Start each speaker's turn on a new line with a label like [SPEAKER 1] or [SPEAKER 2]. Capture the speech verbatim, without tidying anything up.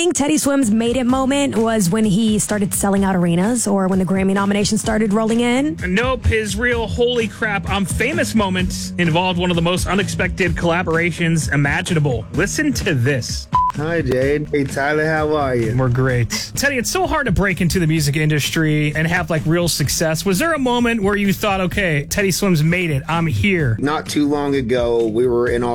[SPEAKER 1] think Teddy Swims' made it moment was when he started selling out arenas or when the Grammy nominations started rolling in?
[SPEAKER 2] Nope. His real holy crap, I'm famous moment involved one of the most unexpected collaborations imaginable. Listen to this.
[SPEAKER 3] Hi, Jade. Hey, Tyler, how are you?
[SPEAKER 2] We're great. Teddy, it's so hard to break into the music industry and have like real success. Was there a moment where you thought, okay, Teddy Swims made it, I'm here?
[SPEAKER 3] Not too long ago, we were in